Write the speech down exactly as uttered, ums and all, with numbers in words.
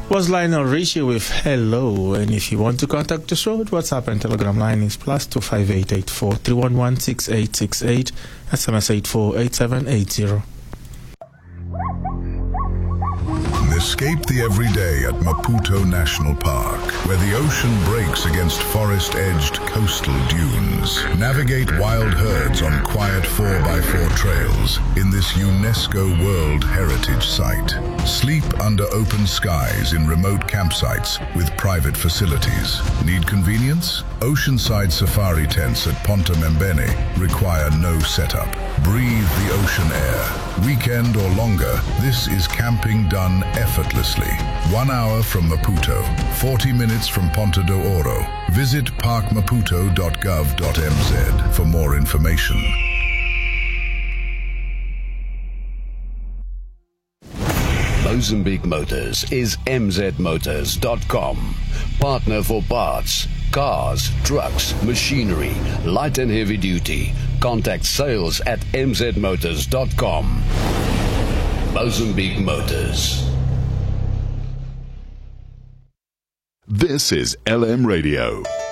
Was Lionel Richie with Hello. And if you want to contact the show, the WhatsApp and Telegram line is plus two five eight eight four three one one six eight six eight, S M S eight four eight seven eight zero. Escape the everyday at Maputo National Park, where the ocean breaks against forest-edged coastal dunes. Navigate wild herds on quiet four by four trails in this UNESCO World Heritage Site. Sleep under open skies in remote campsites with private facilities. Need convenience? Oceanside safari tents at Ponta Membene require no setup. Breathe the ocean air. Weekend or longer, this is camping done effortlessly. One hour from Maputo, forty minutes from Ponta do Ouro. Visit park maputo dot gov dot m z for more information. Mozambique Motors is m z motors dot com. Partner for parts, cars, trucks, machinery, light and heavy duty. Contact sales at m z motors dot com. Mozambique Motors. This is L M Radio.